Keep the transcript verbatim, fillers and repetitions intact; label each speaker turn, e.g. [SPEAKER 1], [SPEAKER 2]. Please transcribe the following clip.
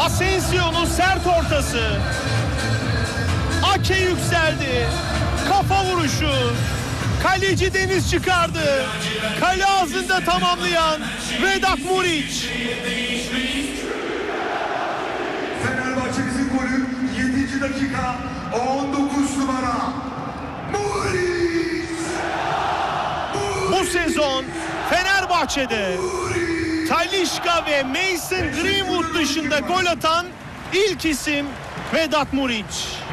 [SPEAKER 1] Asensio'nun sert ortası. Ake yükseldi. Kafa vuruşu. Kaleci Deniz çıkardı. Kale ağzında tamamlayan Vedat Muriç.
[SPEAKER 2] Fenerbahçe'nin golü yedinci dakika on dokuz numara Muriç.
[SPEAKER 1] Bu sezon Fenerbahçe'de Talisca ve Mason Greenwood dışında gol atan ilk isim Vedat Muriç.